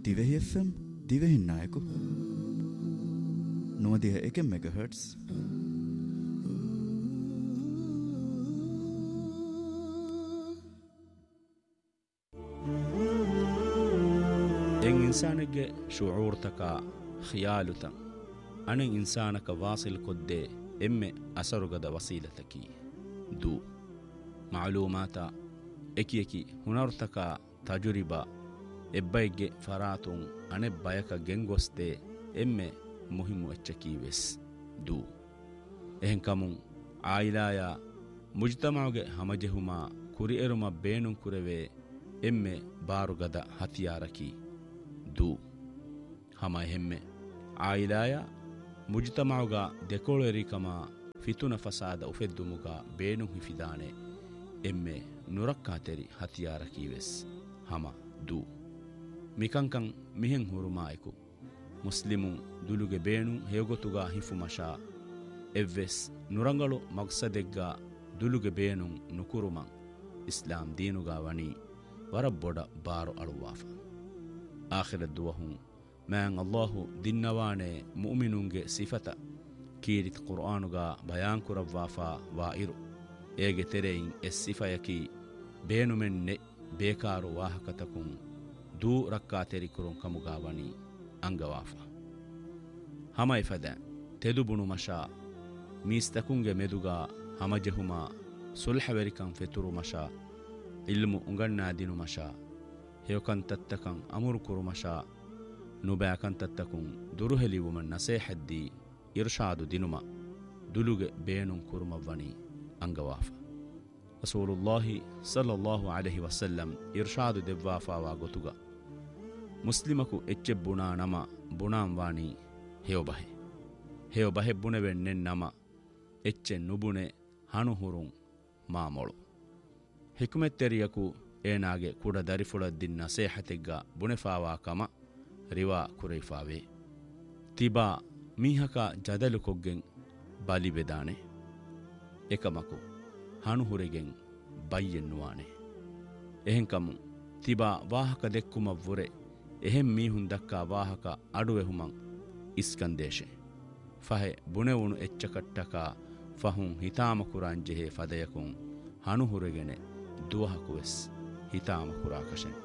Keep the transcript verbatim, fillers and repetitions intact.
Dhivehi F M දිවෙහින් නායකු නොවදිහ එක මෙගාහර්ට්ස් යෙන් ඉන්සානෙගේ ಶುಊರ್ತಕ ಖಿಯಾಲುತ ಅನೆ ಇನ್ಸಾನಕ ವಾಸಿಲ್ ಕೊದ್ದೆ ಎಮ್ಮೆ ಅಸರುಗದ ವಸೀಲತಕಿ ದು ಮಾಲೂಮಾತ ಎಕಿ ಎಕಿ ಹುನರ್ತಕ ತಜುರಿಬಾ ಎಬ್ಬೈಗೆ ಫರಾತುಂ ಅನೆ ಬಯಕ ಗೆಂಗೊಸ್ತೆ ಎಮ್ಮೆ ಮುಹಿಮು ಎಚ್ಚಕೀವೆಸ್ ದು ಎಹೆಂ ಕಮುಂ ಆಯಿಲಾಯ ಮುಜ್ತಮಾಗೆ ಹಮಜೆಹುಮಾ ಕುರಿ ಎರುಮ ಬೇನುಂ ಕುರೆವೆ ಎಮ್ಮೆ ಬಾರುಗದ ಹತಿಯಾರಕಿ ದು ಹಮ ಎಹೆಮ್ಮೆ ಆಯಿಲಾಯ ಮುಜ್ತಮಾಗ ದೆಕೋಳೆರಿಕಮ ಫಿತುನ ಫಸಾದ ಉಫೆದ್ದುಮುಗ ಬೇನುಂ ಹಿಫಿದಾನೆ ಎಮ್ಮೆ ನುರಕ್ಕಾತೆರಿ ಹತಿಯಾರಕೀವೆಸ್ ಹಮ ದು ಮಿಕಂಕಂ ಮಿಹೆಂ ಹುರುಮಾಯಕು ಮುಸ್ಲಿಮುಂ ದುಲುಗೆ ಬೇಣು ಹೇಗೊತುಗ ಹಿಫು ಮಶಾ ಎವ್ವೆಸ್ ನುರಂಗಳು ಮಕ್ಸದೆಗ್ಗ ದುಲುಗೆ ಬೇಣು ನುಕುರುಮಂ ಇಸ್ಲಾಂ ದೀನುಗ ವಣಿ ವರಬ್ಬೊಡ ಬಾರು ಅಳುವಾಫ ಆಖಿರ ದುವಹುಂ ಮ್ಯಾಂ ಅಲ್ಲಾಹು ದಿನ್ನವಾಣೆ ಮುಅ್ಮಿನುಂಗೆ ಸಿಫತ ಕೀರಿತ್ ಕುರ್ಆನುಗ ಬಯಾನ್ ಕುರವ್ವಾಫ ವಾ ಇರು ಏಗೆ ತೆರೆಯಿಂ ಎಸ್ ಸಿಫಯಕಿ ಬೇಣುಮೆನ್ನೆ ಬೇಕಾರು ವಾಹಕತಕುಂ ದೂ ರಕ್ಕಾ ತೆರಿಕುರುಂ ಕಮುಗಾವಣಿ ಅಂಗವಾಫ ಹಮೈ ಫದ ತೆದುಬುಣು ಮಶಾ ಮೀಸ್ತಕುಂಗೆ ಮೆದುಗ ಹಮಜೆಹುಮ ಸುಲ್ಹವೆರಿಕಂ ಫೆತುರು ಮಶಾ ಇಲ್ಮು ಉಂಗಣ್ಣಾದಿನು ಮಶಾ ಹೇಕಂತತ್ತಕಂ ಅಮುರು ಕುರು ಮಶಾ ನುಬ್ಯಾಕಂತತ್ತಕುಂ ದುರುಹೆಲಿವುಮನ್ ನಸೇಹದ್ದಿ ಇರ್ಷಾದು ದಿನುಮ ದುಲುಗೆ ಬೇಣುಂ ಕುರುಮವ್ವಣಿ ಅಂಗವಾಫ ರಸೂಲುಲ್ಲಾಹಿ ಸಲ್ಲಲ್ಲಾಹು ಅಲೈಹಿ ವಸಲ್ಲಂ ಇರ್ಷಾದು ದೆವ್ವಾಫಾವಾ ಗೊತುಗ ಮುಸ್ಲಿಮಕು ಎಚ್ಚೆ ಬುಣಾ ನಮ ಬುಣಾಂ ವಾಣಿ ಹೇವಬಹೆ ಹೇವಬಹೆ ಬುಣೆವೆನ್ನೆನ್ ನಮ ಎಚ್ಚೆ ನುಬುಣೆ ಹಣುಹುರುಂ ಮಾಮೊಳು ಹಿಕುಮೆತ್ತೆರಿಯಕು ಏನಾಗೆ ಕುಡ ದರಿಫುಳದ್ದಿನ್ ನಸೇಹತೆಗ್ಗ ಬುಣೆಫಾವಾ ಕಮ ರಿವಾ ಕುರೈಫಾವೆ ತಿಬಾ ಮೀಹಕ ಜದಲು ಕೊಗ್ಗೆಂ ಬಲಿಬೆದಾನೆ ಎಕಮಕು ಹಣುಹುರೆಗೆಂ ಬಯ್ಯೆನ್ನುವಾನೆ ಎಹೆಂಕಮು ತಿಬಾ ವಾಹಕ ದೆಕ್ಕುಮವ್ವುರೆ ಎಹೆಂ ಮೀಹುನ್ ದಕ್ಕಾ ವಾಹಕ ಅಡುವೆಹುಮಂ ಇಸ್ಕಂದೇಶೆ ಫಹೆ ಬುಣೆವುಣು ಎಚ್ಚಕಟ್ಟಕ ಫಹುಂ ಹಿತಾಮಕುರಾಂಜೆಹೆ ಫದಯಕುಂ ಹಣುಹುರೆಗೆನೆ ದುವಹಕುವೆಸ್ ಹಿತಾಮಕುರಾಕಶೆ